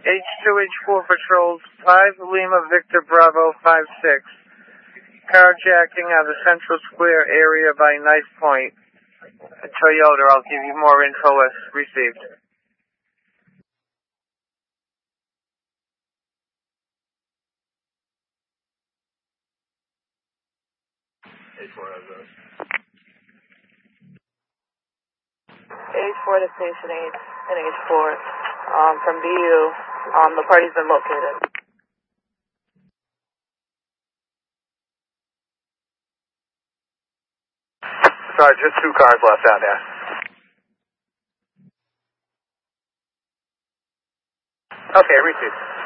H2, H4 patrols, 5 Lima Victor Bravo 56. Carjacking of the Central Square area by Knife Point. Toyota, I'll give you more info as received. H4 has those. H4 to Station 8 and H4. From BU, the party's been located. Sorry, just 2 cars left out there. Okay, received.